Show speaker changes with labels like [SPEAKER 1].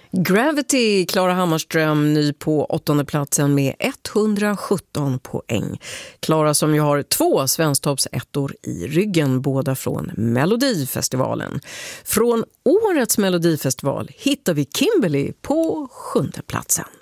[SPEAKER 1] Gravity, Klara Hammarström, ny på 8:e platsen med 117 poäng. Klara som ju har 2 svensktoppsettor i ryggen, båda från Melodifestivalen. Från årets Melodifestival hittar vi Kimberly på 7:e platsen.